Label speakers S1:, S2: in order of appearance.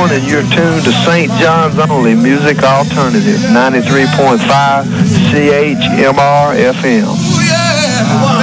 S1: Horn, and you're tuned to St. John's Only Music Alternative, 93.5 CHMR FM.